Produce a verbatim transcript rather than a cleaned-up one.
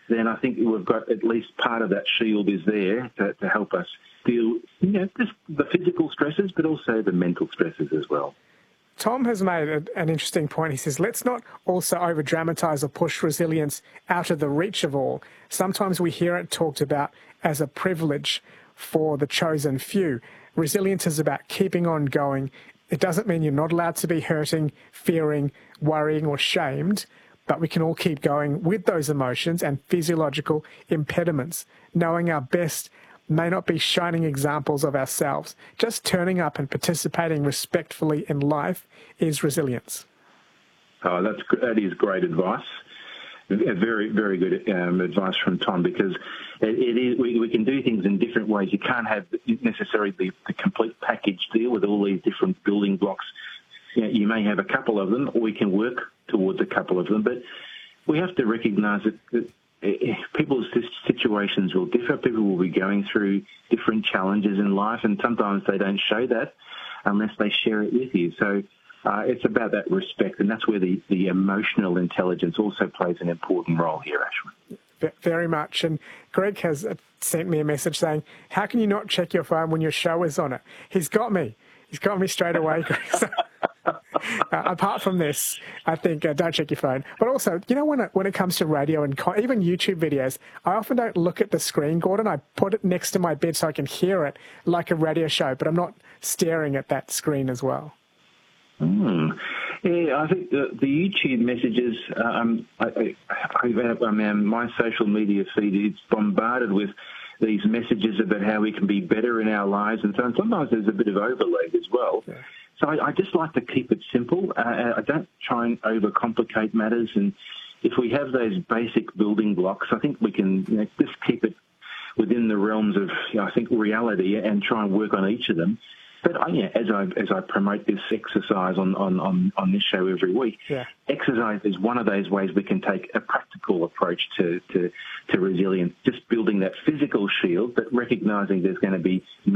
then I think we've got at least part of that shield is there to, to help us deal, you know, just the physical stresses, but also the mental stresses as well. Tom has made a, an interesting point. He says, let's not also over-dramatise or push resilience out of the reach of all. Sometimes we hear it talked about as a privilege for the chosen few. Resilience is about keeping on going. It doesn't mean you're not allowed to be hurting, fearing, worrying or shamed, but we can all keep going with those emotions and physiological impediments. Knowing our best may not be shining examples of ourselves. Just turning up and participating respectfully in life is resilience. Oh, that's that is great advice. Very, very good um, advice from Tom, because it, it is we, we can do things in different ways. You can't have necessarily the, the complete package deal with all these different building blocks. You know, you may have a couple of them, or we can work towards a couple of them, but we have to recognise that, that people's situations will differ. People will be going through different challenges in life, and sometimes they don't show that unless they share it with you. So uh, it's about that respect, and that's where the, the emotional intelligence also plays an important role here, Ashwin. Very much. And Greg has sent me a message saying, how can you not check your phone when your show is on it? He's got me. He's got me straight away, Greg. Uh, apart from this, I think uh, don't check your phone. But also, you know, when it, when it comes to radio and co- even YouTube videos, I often don't look at the screen, Gordon. I put it next to my bed so I can hear it like a radio show, but I'm not staring at that screen as well. Mm. Yeah, I think the, the YouTube messages, um, I, I, I mean, my social media feed is bombarded with these messages about how we can be better in our lives, and so sometimes there's a bit of overload as well. Yeah. So I, I just like to keep it simple. Uh, I don't try and overcomplicate matters. And if we have those basic building blocks, I think we can, you know, just keep it within the realms of, you know, I think, reality, and try and work on each of them. But I, yeah, as I as I promote this exercise on, on, on, on this show every week, yeah. exercise is one of those ways we can take a practical approach to, to, to resilience, just building that physical shield, but recognising there's going to be